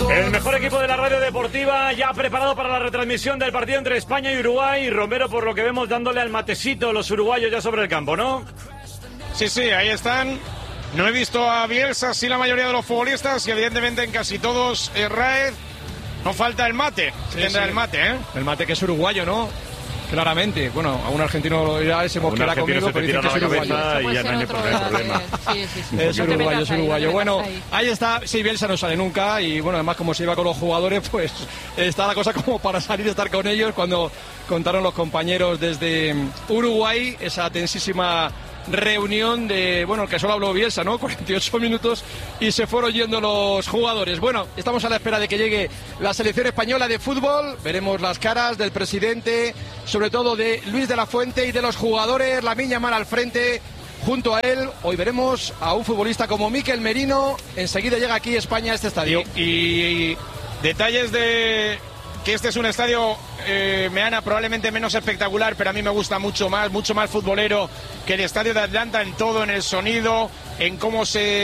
El mejor equipo de la radio deportiva ya preparado para la retransmisión del partido entre España y Uruguay. Y Romero, por lo que vemos, dándole al matecito los uruguayos ya sobre el campo, ¿no? Sí, ahí están. No he visto a Bielsa, sí la mayoría de los futbolistas, y evidentemente en casi todos Raed. No falta el mate, tendrá el mate, ¿eh? El mate que es uruguayo, ¿no? Claramente. Bueno, a un argentino ya ese hemos que la ha comido, pero dicen que es uruguayo. Y ya no hay problema. Sí. Es uruguayo. Bueno, ahí está. Sí, Bielsa no sale nunca y bueno, además como se iba con los jugadores, pues está la cosa como para salir a estar con ellos cuando contaron los compañeros desde Uruguay esa tensísima reunión de, bueno, que solo habló Bielsa, ¿no? 48 minutos y se fueron yendo los jugadores. Bueno, estamos a la espera de que llegue la selección española de fútbol. Veremos las caras del presidente, sobre todo de Luis de la Fuente y de los jugadores. Lamine Yamal al frente. Junto a él, hoy veremos a un futbolista como Mikel Merino. Enseguida llega aquí España a este estadio. Y detalles de que este es un estadio, Meana, probablemente menos espectacular, pero a mí me gusta mucho más futbolero que el estadio de Atlanta en todo, en el sonido, en cómo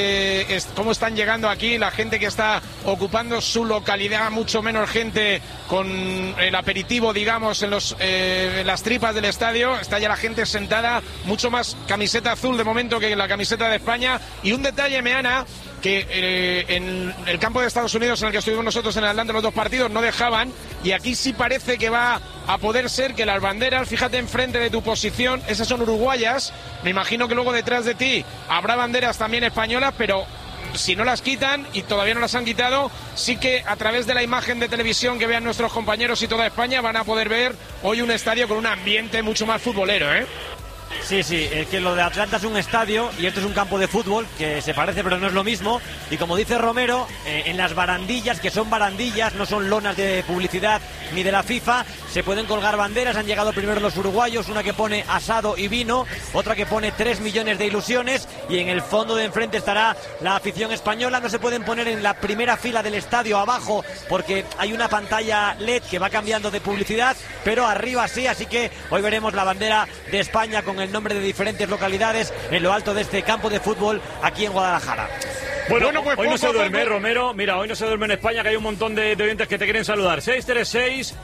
están llegando aquí, la gente que está ocupando su localidad, mucho menos gente con el aperitivo, digamos, en las tripas del estadio. Está ya la gente sentada, mucho más camiseta azul de momento que la camiseta de España. Y un detalle, Meana, que en el campo de Estados Unidos en el que estuvimos nosotros en Atlanta los dos partidos no dejaban, y aquí sí parece que va a poder ser que las banderas, fíjate enfrente de tu posición, esas son uruguayas, me imagino que luego detrás de ti habrá banderas también españolas, pero si no las quitan, y todavía no las han quitado, sí que a través de la imagen de televisión que vean nuestros compañeros y toda España van a poder ver hoy un estadio con un ambiente mucho más futbolero, ¿eh? Sí, es que lo de Atlanta es un estadio y esto es un campo de fútbol que se parece pero no es lo mismo. Y como dice Romero, en las barandillas, que son barandillas, no son lonas de publicidad ni de la FIFA, se pueden colgar banderas. Han llegado primero los uruguayos, una que pone asado y vino, otra que pone 3 millones de ilusiones, y en el fondo de enfrente estará la afición española. No se pueden poner en la primera fila del estadio abajo porque hay una pantalla LED que va cambiando de publicidad, pero arriba sí, así que hoy veremos la bandera de España con el nombre de diferentes localidades en lo alto de este campo de fútbol aquí en Guadalajara. Bueno, pues hoy no se duerme, Romero. Mira, hoy no se duerme en España, que hay un montón de oyentes que te quieren saludar. 636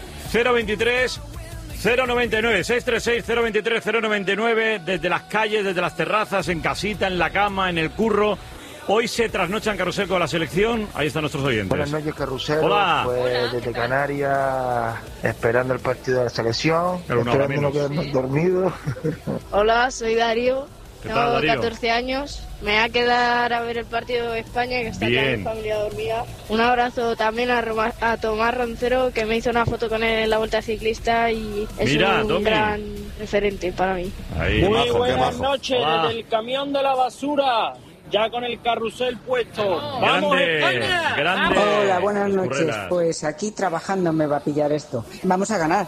023 099, 636 023 099, desde las calles, desde las terrazas, en casita, en la cama, en el curro. Hoy se trasnocha en Carrusel con la selección. Ahí están nuestros oyentes. Buenas noches, Carrusel. Hola. Pues desde Canarias, esperando el partido de la selección. Esperando no quedarnos dormidos. Hola, soy Darío. ¿Qué tal, Darío? 14 años. Me voy a quedar a ver el partido de España, que está toda mi familia dormida. Un abrazo también a Tomás Roncero, que me hizo una foto con él en la Vuelta Ciclista y es un gran referente para mí. Muy buenas noches desde el camión de la basura. Ya con el carrusel puesto. ¡Vamos, España! Grande. Hola, buenas noches. Currera. Pues aquí trabajando me va a pillar esto. Vamos a ganar.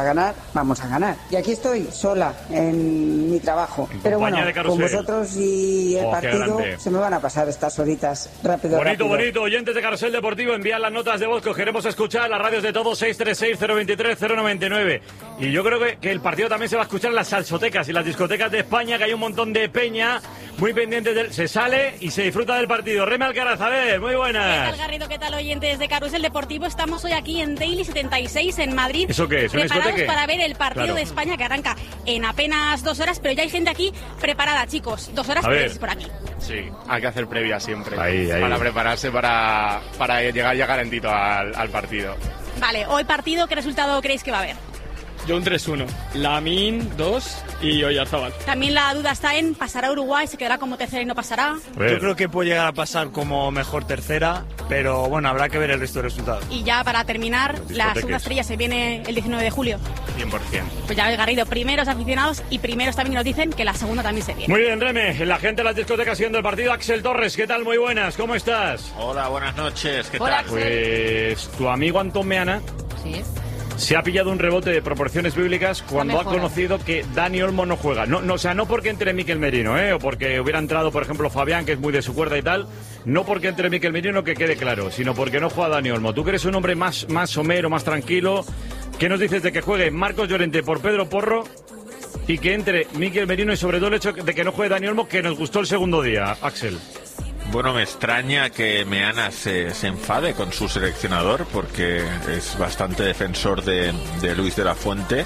Y aquí estoy, sola, en mi trabajo. Pero bueno, con vosotros y el partido se me van a pasar estas horitas rápido. Bonito. Oyentes de Carrusel Deportivo, envían las notas de voz que os queremos escuchar. Las radios de todos, 636 023 099. Y yo creo que el partido también se va a escuchar en las salsotecas y las discotecas de España, que hay un montón de peña muy pendientes del... Se sale y se disfruta del partido. Reme Alcaraz, a ver, muy buenas. ¿Qué tal, Garrido? ¿Qué tal, oyentes de Carrusel Deportivo? Estamos hoy aquí en Daily 76 en Madrid. ¿Eso qué es? Preparados para ver el partido de España, que arranca en apenas 2 horas, pero ya hay gente aquí preparada, chicos. 2 horas por aquí. Sí, hay que hacer previa siempre. Ahí. Para prepararse para llegar ya calentito al partido. Vale, hoy partido, ¿qué resultado creéis que va a haber? Yo un 3-1. Lamine 2 y Oyarzabal. También la duda está en, ¿pasará Uruguay? ¿Se quedará como tercera y no pasará? Yo creo que puede llegar a pasar como mejor tercera, pero bueno, habrá que ver el resto de resultados. Y ya para terminar, la segunda estrella se viene el 19 de julio. 100%. Pues ya ves, Garrido, primeros aficionados y primeros también nos dicen que la segunda también se viene. Muy bien, Reme, la gente de las discotecas siguiendo el partido. Axel Torres, ¿qué tal? Muy buenas, ¿cómo estás? Hola, buenas noches, ¿qué Hola, tal? Pues tu amigo Antón Meana se ha pillado un rebote de proporciones bíblicas cuando ha conocido que Dani Olmo no juega. O sea, no porque entre Mikel Merino, o porque hubiera entrado, por ejemplo, Fabián, que es muy de su cuerda y tal. No porque entre Mikel Merino, que quede claro, sino porque no juega Dani Olmo. Tú que eres un hombre más somero, más tranquilo. ¿Qué nos dices de que juegue Marcos Llorente por Pedro Porro y que entre Mikel Merino, y sobre todo el hecho de que no juegue Dani Olmo, que nos gustó el segundo día, Axel? Bueno, me extraña que Meana se enfade con su seleccionador, porque es bastante defensor de Luis de la Fuente,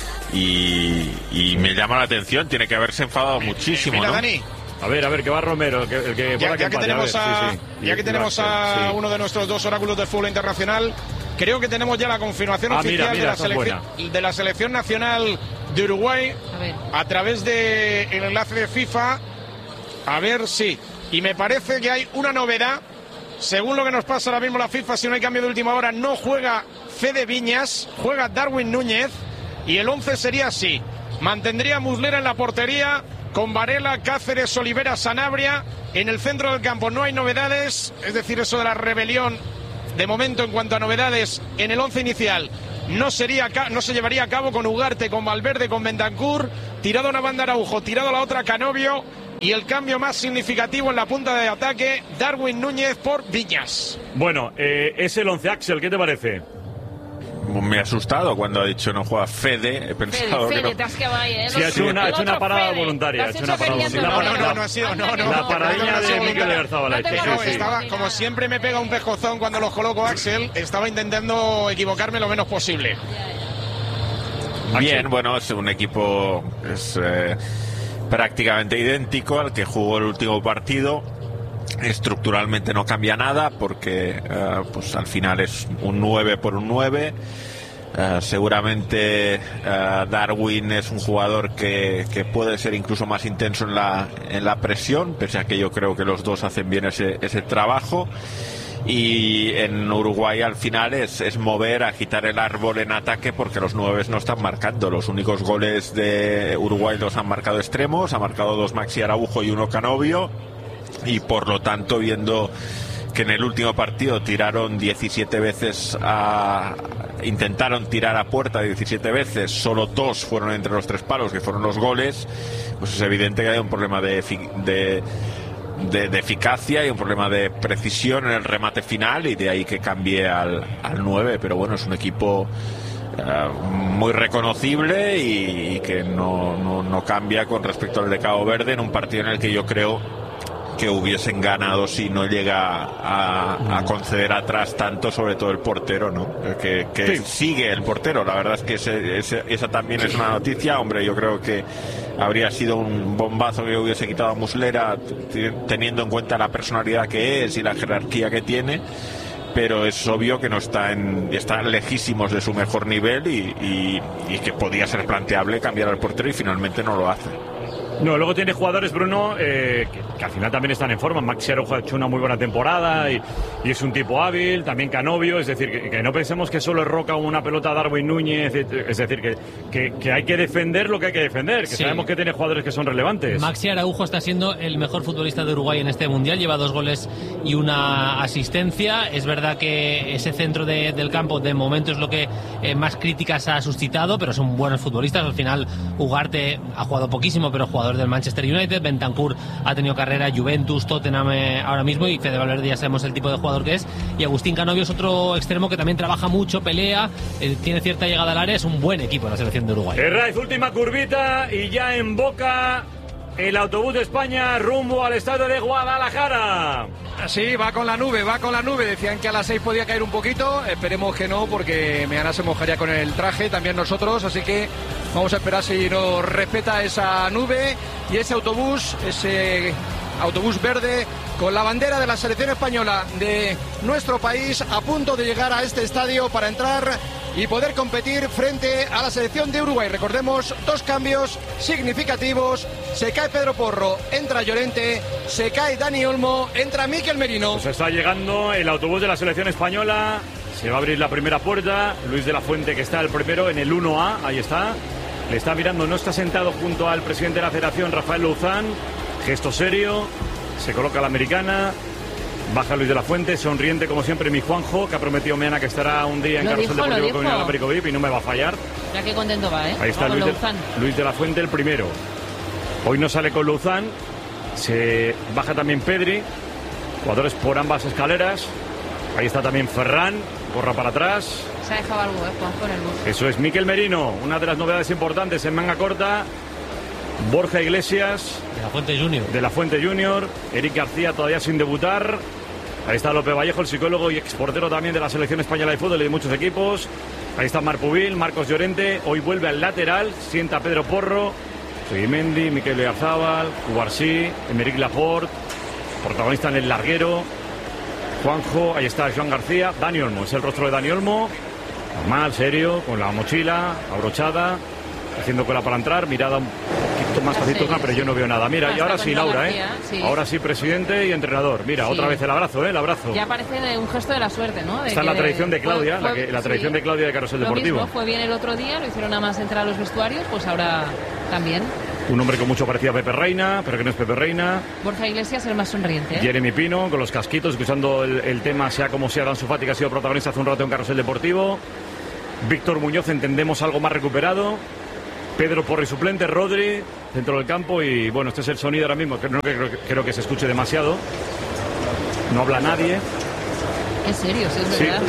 y me llama la atención. Tiene que haberse enfadado muchísimo, mira, ¿no? Dani. A ver, que va Romero, ya que tenemos a uno de nuestros dos oráculos del fútbol internacional, creo que tenemos ya la confirmación oficial de la selección nacional de Uruguay a través del enlace de FIFA. A ver, sí. Y me parece que hay una novedad. Según lo que nos pasa ahora mismo la FIFA, si no hay cambio de última hora, no juega Fede Viñas, juega Darwin Núñez, y el 11 sería así. Mantendría Muslera en la portería, con Varela, Cáceres, Olivera, Sanabria. En el centro del campo no hay novedades, es decir, eso de la rebelión, de momento, en cuanto a novedades, en el 11 inicial no se llevaría a cabo, con Ugarte, con Valverde, con Bentancur, tirado a una banda Araujo, tirado a la otra Canovio, y el cambio más significativo en la punta de ataque, Darwin Núñez por Viñas. Bueno, es el 11, Axel, ¿qué te parece? Me ha asustado cuando ha dicho no juega Fede. He pensado Fede, que te has quedado ahí, ¿eh? Sí, ha hecho una parada voluntaria. No ha sido. La paradilla de Mikel Oyarzabal. Como siempre me pega un pescozón cuando los coloco, Axel. Estaba intentando equivocarme lo menos posible. Bien, bueno, es un equipo prácticamente idéntico al que jugó el último partido. Estructuralmente no cambia nada, porque pues al final es un 9 por un 9. Seguramente Darwin es un jugador que puede ser incluso más intenso en la presión, pese a que yo creo que los dos hacen bien ese trabajo. Y en Uruguay al final es mover, agitar el árbol en ataque, porque los 9 no están marcando. Los únicos goles de Uruguay los han marcado extremos. Ha marcado 2 Maxi Araujo y 1 Canovio, y por lo tanto, viendo que en el último partido tiraron 17 veces, intentaron tirar a puerta 17 veces, solo 2 fueron entre los 3 palos, que fueron los goles, pues es evidente que hay un problema de eficacia y un problema de precisión en el remate final, y de ahí que cambie al 9. Pero bueno, es un equipo muy reconocible y que no cambia con respecto al de Cabo Verde, en un partido en el que yo creo que hubiesen ganado si no llega a conceder atrás tanto, sobre todo el portero, ¿no? Que sí. Sigue el portero. La verdad es que esa también es una noticia. Hombre, yo creo que habría sido un bombazo que hubiese quitado a Muslera, teniendo en cuenta la personalidad que es y la jerarquía que tiene, pero es obvio que no están lejísimos de su mejor nivel, y que podía ser planteable cambiar al portero, y finalmente no lo hace. No, luego tiene jugadores, Bruno, que al final también están en forma. Maxi Araujo ha hecho una muy buena temporada y es un tipo hábil. También Canovio, es decir, que no pensemos que solo es Roca una pelota a Darwin Núñez. Es decir, que hay que defender lo que hay que defender, que sabemos que tiene jugadores que son relevantes. Maxi Araujo está siendo el mejor futbolista de Uruguay en este Mundial. Lleva 2 goles y 1 asistencia. Es verdad que ese centro del campo de momento es lo que más críticas ha suscitado, pero son buenos futbolistas. Al final Ugarte ha jugado poquísimo, pero jugador del Manchester United. Bentancur ha tenido carrera Juventus, Tottenham ahora mismo, y Fede Valverde ya sabemos el tipo de jugador que es. Y Agustín Canovio es otro extremo que también trabaja mucho, pelea, tiene cierta llegada al área. Es un buen equipo la selección de Uruguay. Herraiz, última curvita y ya en Boca el autobús de España rumbo al estadio de Guadalajara. Sí, va con la nube. Decían que a las 6 podía caer un poquito. Esperemos que no, porque Meana se mojaría con el traje, también nosotros. Así que vamos a esperar si nos respeta esa nube y ese autobús verde con la bandera de la selección española de nuestro país, a punto de llegar a este estadio para entrar y poder competir frente a la selección de Uruguay. Recordemos, 2 cambios significativos. Se cae Pedro Porro, entra Llorente, se cae Dani Olmo, entra Mikel Merino. Pues está llegando el autobús de la selección española. Se va a abrir la primera puerta. Luis de la Fuente, que está el primero en el 1A, ahí está. Le está mirando, no está sentado junto al presidente de la federación, Rafael Luzán. Gesto serio, se coloca la americana. Baja Luis de la Fuente, sonriente como siempre mi Juanjo, que ha prometido Meana que estará un día en Carrusel Deportivo con el Américo VIP y no me va a fallar. Ya qué contento va, ¿eh? Ahí está Luis de la Fuente, el primero. Hoy no sale con Luzán, se baja también Pedri, jugadores por ambas escaleras. Ahí está también Ferran, corra para atrás. Se ha dejado algo, Juanjo, en el bus. Eso es Mikel Merino, una de las novedades importantes en manga corta. Borja Iglesias. De la Fuente Junior. Eric García todavía sin debutar. Ahí está López Vallejo, el psicólogo y exportero también de la selección española de fútbol y de muchos equipos. Ahí está Marpubil, Marcos Llorente. Hoy vuelve al lateral, sienta a Pedro Porro, Subimendi, Mikel Oyarzabal, Cubarsí, Emerick Laporte, protagonista en el larguero, Juanjo. Ahí está Joan García. Dani Olmo, es el rostro de Dani Olmo. Normal, serio, con la mochila abrochada, haciendo cola para entrar, mirada un poquito más taciturna, pero yo no veo nada. Mira, y ahora sí, Laura, sí. Ahora sí, presidente y entrenador. Mira, otra vez el abrazo, el abrazo. Ya parece un gesto de la suerte, ¿no? Está en la tradición de Claudia, la tradición de Claudia de Carrusel Deportivo. Mismo, fue bien el otro día, lo hicieron nada más entrar a los vestuarios, pues ahora también. Un hombre con mucho parecido a Pepe Reina, pero que no es Pepe Reina. Borja Iglesias, el más sonriente. Jeremy Pino, con los casquitos, escuchando el tema, sea como sea, Dan Sufati, que ha sido protagonista hace un rato en Carrusel Deportivo. Víctor Muñoz, entendemos algo más recuperado. Pedro Porri suplente, Rodri dentro del campo. Y bueno, este es el sonido ahora mismo, que no creo que se escuche demasiado. No habla nadie. En serio, sí, es verdad.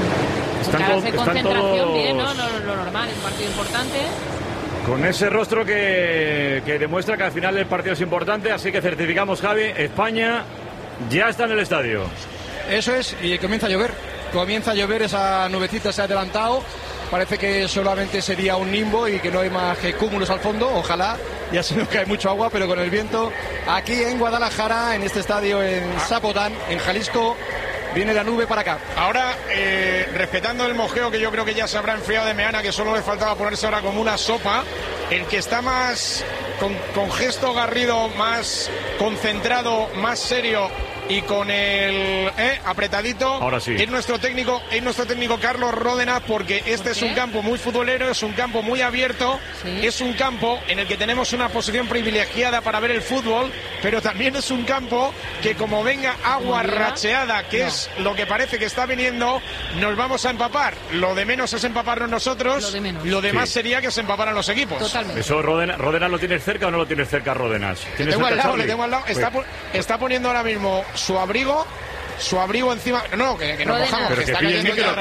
Están todos bien, ¿no? Lo normal, es un partido importante. Con ese rostro que demuestra que al final el partido es importante. Así que certificamos, Javi, España ya está en el estadio. Eso es, y comienza a llover. Comienza a llover, esa nubecita se ha adelantado. Parece que solamente sería un nimbo y que no hay más que cúmulos al fondo. Ojalá, ya se nos cae mucho agua, pero con el viento. Aquí en Guadalajara, en este estadio en Zapotán, en Jalisco, viene la nube para acá. Ahora, respetando el mojeo que yo creo que ya se habrá enfriado de Meana, que solo le faltaba ponerse ahora como una sopa, el que está más con gesto garrido, más concentrado, más serio y con el apretadito, ahora sí, es nuestro técnico Carlos Ródenas, porque este es un campo muy futbolero, es un campo muy abierto, es un campo en el que tenemos una posición privilegiada para ver el fútbol, pero también es un campo que como venga agua racheada, que es lo que parece que está viniendo, nos vamos a empapar. Lo de menos es empaparnos nosotros, lo demás sería que se empaparan los equipos. Totalmente. Eso, Ródenas, ¿lo tienes cerca o no lo tienes cerca, Ródenas? Le tengo al lado, está poniendo ahora mismo su abrigo encima. No, que nos mojamos. Pero que pille el micro,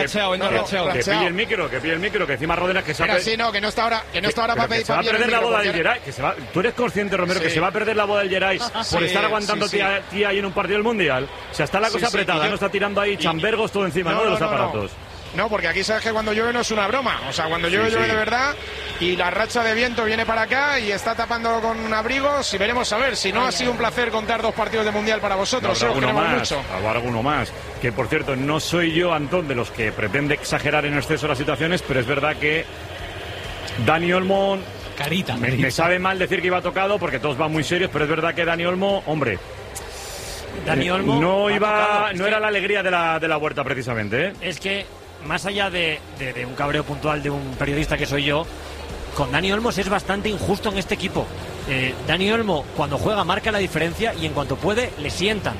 que pille el micro, que encima Ródenas que sabe. Sí, no, que no está ahora para pedir. Se va a perder la boda del Geray. ¿Tú eres consciente, Romero, que se va a perder la boda del Geray por estar aguantando tía ahí en un partido del Mundial? O sea, está la cosa apretada, no está tirando ahí chambergos todo encima, ¿no? De los aparatos. No, porque aquí sabes que cuando llueve no es una broma. O sea, cuando llueve de verdad, y la racha de viento viene para acá y está tapándolo con abrigos, y veremos a ver. Si no, ha sido un placer contar 2 partidos de Mundial para vosotros. Habrá alguno más. Que, por cierto, no soy yo, Antón, de los que pretende exagerar en exceso las situaciones, pero es verdad que Dani Olmo... Carita. Me sabe mal decir que iba tocado, porque todos van muy serios, pero es verdad que Dani Olmo, hombre... Dani Olmo no era la alegría de la Huerta, precisamente, ¿eh? Es que más allá de un cabreo puntual de un periodista que soy yo, con Dani Olmo es bastante injusto en este equipo. Dani Olmo, cuando juega, marca la diferencia, y en cuanto puede, le sientan.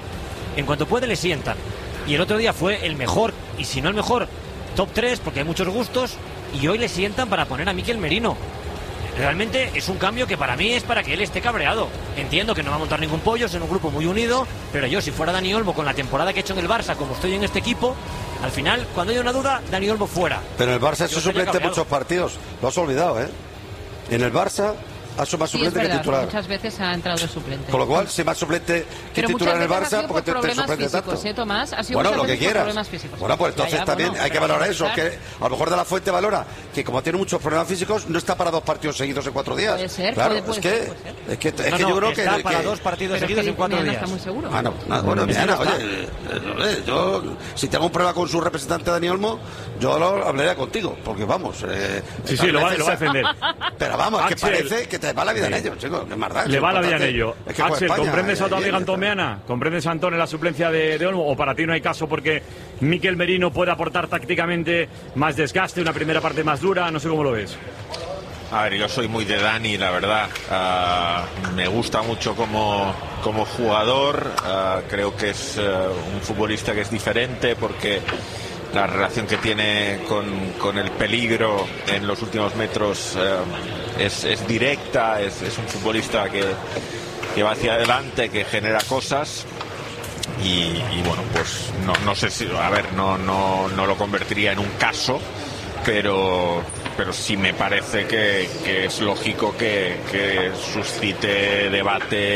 Y el otro día fue el mejor, y si no el mejor, top 3, porque hay muchos gustos, y hoy le sientan para poner a Mikel Merino. Realmente es un cambio que para mí es para que él esté cabreado. Entiendo que no va a montar ningún pollo, es en un grupo muy unido, pero yo, si fuera Dani Olmo, con la temporada que he hecho en el Barça, como estoy en este equipo, al final, cuando hay una duda, Dani Olmo fuera. Pero el Barça es suplente en muchos partidos. Lo has olvidado, ¿eh? En el Barça ha sido más suplente que titular. Muchas veces ha entrado de suplente. Con lo cual, si más suplente que titular en el Barça, porque te sorprende tanto. Tomás, ha sido bueno, lo que quieras. Físicos. Bueno, pues entonces también hay que valorar eso. Que a lo mejor De La Fuente valora que, como tiene muchos problemas físicos, no está para 2 partidos seguidos en 4 días. Puede ser, claro, puede ser. Es que yo creo que. Está para 2 partidos seguidos en 4 días. No está muy seguro. Bueno, oye, yo, si tengo un problema con su representante Dani Olmo, yo lo hablaría contigo, porque vamos. Sí, lo va a defender. Pero vamos, que parece que te va la vida en ellos. Le va la vida en ello. Axel, ¿comprendes a tu amiga Antón Meana? ¿Comprendes a Antón en la suplencia de Olmo? ¿O para ti no hay caso porque Mikel Merino puede aportar tácticamente más desgaste, una primera parte más dura? No sé cómo lo ves. A ver, yo soy muy de Dani, la verdad. Me gusta mucho como jugador. Creo que es un futbolista que es diferente, porque la relación que tiene con el peligro en los últimos metros es directa, es un futbolista que va hacia adelante, que genera cosas, y bueno, pues no sé si, a ver, no lo convertiría en un caso, pero pero sí me parece que es lógico que suscite debate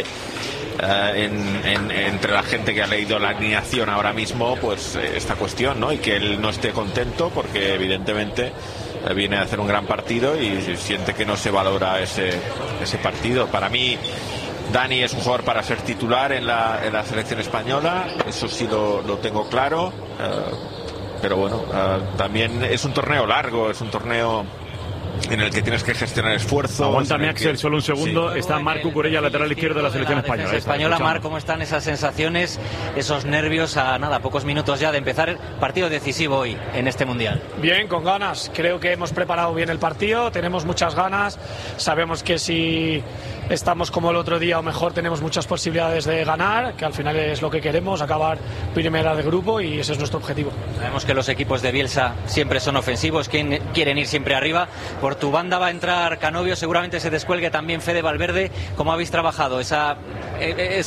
entre la gente que ha leído la alineación ahora mismo, pues esta cuestión, ¿no? Y que él no esté contento porque evidentemente viene a hacer un gran partido y siente que no se valora ese partido. Para mí Dani es un jugador para ser titular en la selección española, eso sí lo tengo claro, pero bueno, también es un torneo largo, es un torneo en el que tienes que gestionar esfuerzos. Aguántame, Axel, solo un segundo. Sí. Está Marc Cucurella, lateral izquierdo de la selección española. Marc, ¿cómo están esas sensaciones, esos nervios a pocos minutos ya de empezar el partido decisivo hoy en este Mundial? Bien, con ganas. Creo que hemos preparado bien el partido, tenemos muchas ganas. Sabemos que si estamos como el otro día o mejor, tenemos muchas posibilidades de ganar, que al final es lo que queremos, acabar primera de grupo, y ese es nuestro objetivo. Sabemos que los equipos de Bielsa siempre son ofensivos, quieren ir siempre arriba. Por tu banda va a entrar Canovio, seguramente se descuelgue también Fede Valverde. ¿Cómo habéis trabajado esa